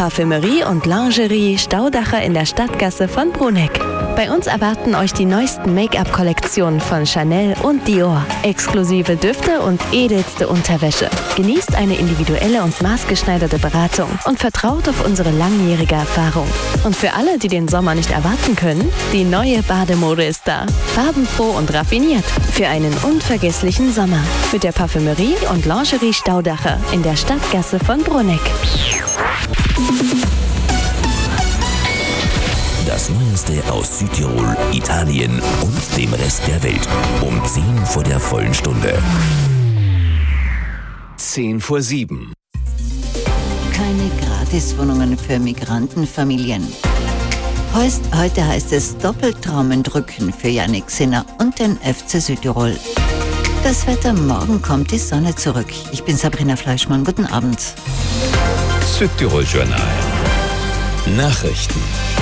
Parfümerie und Lingerie Staudacher in der Stadtgasse von Bruneck. Bei uns erwarten euch die neuesten Make-up-Kollektionen von Chanel und Dior, exklusive Düfte und edelste Unterwäsche. Genießt eine individuelle und maßgeschneiderte Beratung und vertraut auf unsere langjährige Erfahrung. Und für alle, die den Sommer nicht erwarten können, die neue Bademode ist da. Farbenfroh und raffiniert für einen unvergesslichen Sommer. Mit der Parfümerie und Lingerie Staudacher in der Stadtgasse von Bruneck. Das Neueste aus Südtirol, Italien und dem Rest der Welt. Um 10 vor der vollen Stunde. 6:50. Keine Gratiswohnungen für Migrantenfamilien. Heute heißt es doppelt Daumen drücken für Jannik Sinner und den FC Südtirol. Das Wetter, morgen kommt die Sonne zurück. Ich bin Sabrina Fleischmann, guten Abend. Südtirol Journal. Nachrichten.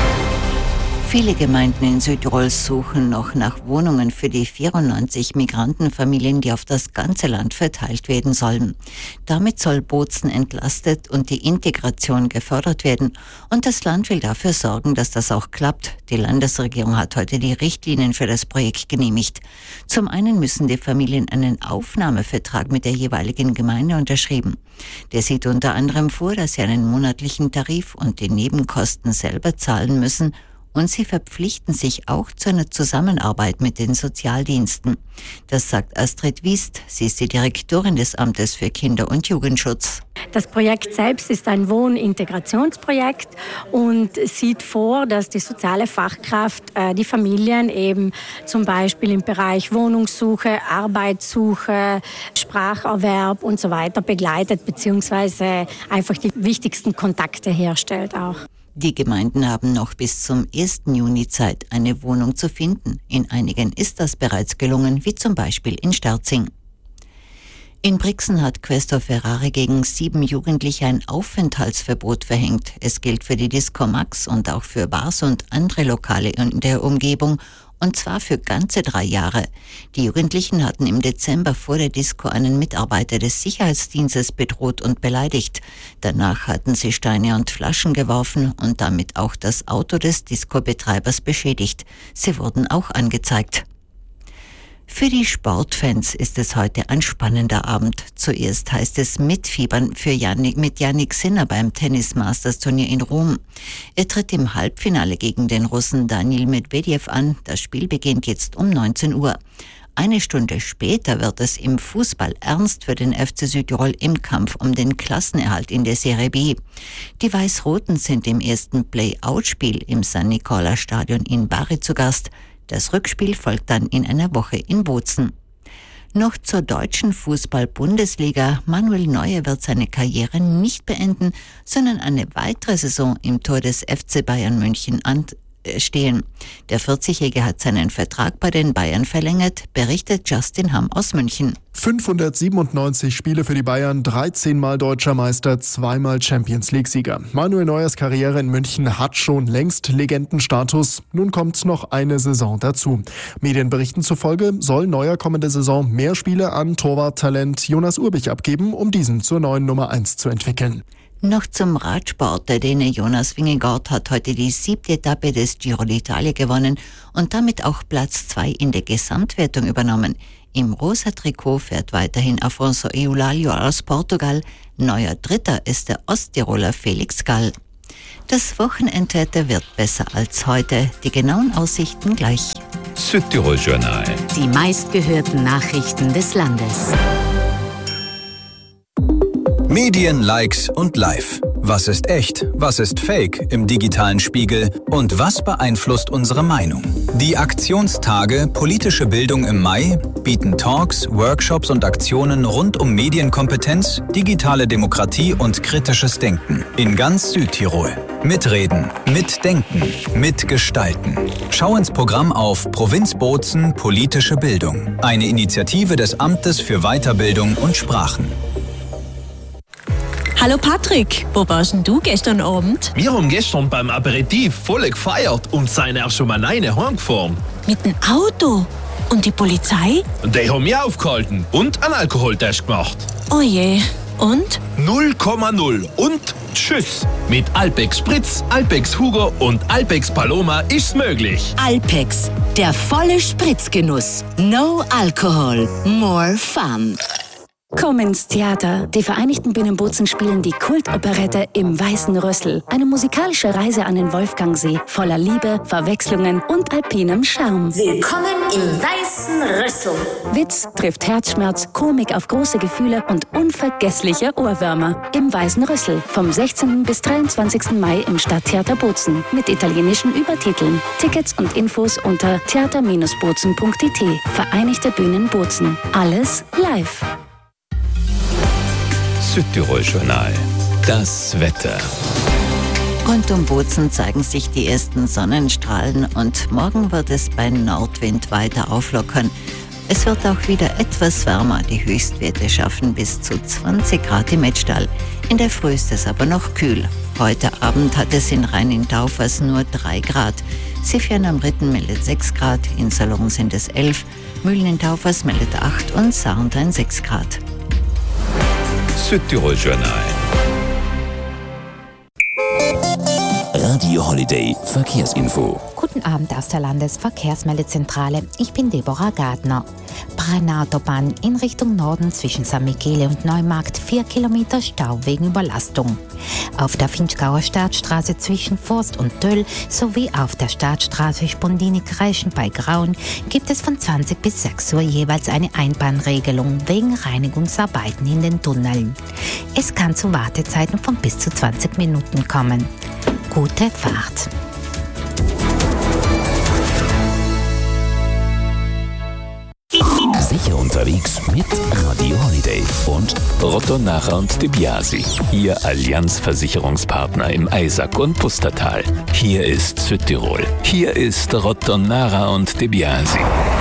Viele Gemeinden in Südtirol suchen noch nach Wohnungen für die 94 Migrantenfamilien, die auf das ganze Land verteilt werden sollen. Damit soll Bozen entlastet und die Integration gefördert werden. Und das Land will dafür sorgen, dass das auch klappt. Die Landesregierung hat heute die Richtlinien für das Projekt genehmigt. Zum einen müssen die Familien einen Aufnahmevertrag mit der jeweiligen Gemeinde unterschreiben. Der sieht unter anderem vor, dass sie einen monatlichen Tarif und die Nebenkosten selber zahlen müssen. Und sie verpflichten sich auch zu einer Zusammenarbeit mit den Sozialdiensten. Das sagt Astrid Wiest. Sie ist die Direktorin des Amtes für Kinder- und Jugendschutz. Das Projekt selbst ist ein Wohnintegrationsprojekt und sieht vor, dass die soziale Fachkraft die Familien eben zum Beispiel im Bereich Wohnungssuche, Arbeitssuche, Spracherwerb und so weiter begleitet bzw. einfach die wichtigsten Kontakte herstellt auch. Die Gemeinden haben noch bis zum 1. Juni Zeit, eine Wohnung zu finden. In einigen ist das bereits gelungen, wie zum Beispiel in Sterzing. In Brixen hat Quästor Ferrari gegen 7 Jugendliche ein Aufenthaltsverbot verhängt. Es gilt für die Disco Max und auch für Bars und andere Lokale in der Umgebung. Und zwar für ganze 3 Jahre. Die Jugendlichen hatten im Dezember vor der Disco einen Mitarbeiter des Sicherheitsdienstes bedroht und beleidigt. Danach hatten sie Steine und Flaschen geworfen und damit auch das Auto des Disco-Betreibers beschädigt. Sie wurden auch angezeigt. Für die Sportfans ist es heute ein spannender Abend. Zuerst heißt es mitfiebern mit Jannik Sinner beim Tennis-Masters-Turnier in Rom. Er tritt im Halbfinale gegen den Russen Daniil Medvedev an. Das Spiel beginnt jetzt um 19 Uhr. Eine Stunde später wird es im Fußball ernst für den FC Südtirol im Kampf um den Klassenerhalt in der Serie B. Die Weiß-Roten sind im ersten Play-Out-Spiel im San-Nicola-Stadion in Bari zu Gast. Das Rückspiel folgt dann in einer Woche in Bozen. Noch zur deutschen Fußball-Bundesliga. Manuel Neuer wird seine Karriere nicht beenden, sondern eine weitere Saison im Tor des FC Bayern München anstehen. Der 40-Jährige hat seinen Vertrag bei den Bayern verlängert, berichtet Justin Hamm aus München. 597 Spiele für die Bayern, 13-mal Deutscher Meister, 2-mal Champions-League-Sieger. Manuel Neuers Karriere in München hat schon längst Legendenstatus. Nun kommt noch eine Saison dazu. Medienberichten zufolge soll Neuer kommende Saison mehr Spiele an Torwarttalent Jonas Urbich abgeben, um diesen zur neuen Nummer 1 zu entwickeln. Noch zum Radsport. Der Däne Jonas Vingegaard hat heute die 7. Etappe des Giro d'Italia gewonnen und damit auch Platz 2 in der Gesamtwertung übernommen. Im rosa Trikot fährt weiterhin Afonso Eulalia aus Portugal. Neuer Dritter ist der Osttiroler Felix Gall. Das Wochenendwetter wird besser als heute. Die genauen Aussichten gleich. Südtirol Journal. Die meistgehörten Nachrichten des Landes. Medien, Likes und Live. Was ist echt? Was ist fake im digitalen Spiegel? Und was beeinflusst unsere Meinung? Die Aktionstage Politische Bildung im Mai bieten Talks, Workshops und Aktionen rund um Medienkompetenz, digitale Demokratie und kritisches Denken in ganz Südtirol. Mitreden, mitdenken, mitgestalten. Schau ins Programm auf Provinz Bozen Politische Bildung. Eine Initiative des Amtes für Weiterbildung und Sprachen. Hallo Patrick, wo warst denn du gestern Abend? Wir haben gestern beim Aperitif voll gefeiert und sind erst schon mal heimgefahren. Mit dem Auto? Und die Polizei? Die haben mich aufgehalten und einen Alkoholtest gemacht. Oh je, und? 0,0 und Tschüss. Mit Alpex Spritz, Alpex Hugo und Alpex Paloma ist's möglich. Alpex, der volle Spritzgenuss. No Alcohol, more fun. Komm ins Theater. Die Vereinigten Bühnenbozen spielen die Kultoperette Im Weißen Rüssel. Eine musikalische Reise an den Wolfgangsee, voller Liebe, Verwechslungen und alpinem Charme. Willkommen im Weißen Rüssel. Witz trifft Herzschmerz, Komik auf große Gefühle und unvergessliche Ohrwürmer. Im Weißen Rüssel. Vom 16. bis 23. Mai im Stadttheater Bozen. Mit italienischen Übertiteln. Tickets und Infos unter theater-bozen.it. Vereinigte Bühnen Bozen. Alles live. Südtirol-Journal. Das Wetter. Rund um Bozen zeigen sich die ersten Sonnenstrahlen und morgen wird es bei Nordwind weiter auflockern. Es wird auch wieder etwas wärmer. Die Höchstwerte schaffen bis zu 20 Grad im Mettstall. In der Früh ist es aber noch kühl. Heute Abend hat es in Rhein-in-Taufers nur 3 Grad. Sifjan am Ritten meldet 6 Grad, in Salon sind es 11, Mühlen in Taufers meldet 8 und Sarntein 6 Grad. Südtirol-Journal. Radio Holiday Verkehrsinfo. Guten Abend aus der Landesverkehrsmeldezentrale. Ich bin Deborah Gardner. Brenner Autobahn in Richtung Norden zwischen St. Michele und Neumarkt 4 Kilometer Stau wegen Überlastung. Auf der Finchgauer Staatsstraße zwischen Forst und Döll sowie auf der Staatsstraße Spondini-Kreischen bei Grauen gibt es von 20 bis 6 Uhr jeweils eine Einbahnregelung wegen Reinigungsarbeiten in den Tunneln. Es kann zu Wartezeiten von bis zu 20 Minuten kommen. Gute Fahrt! Sicher unterwegs mit Radio Holiday und Rotto-Nachher und De Biasi, Ihr Allianz-Versicherungspartner im Eisack und Pustertal. Hier ist Südtirol. Hier ist Rotto-Nachher und De Biasi.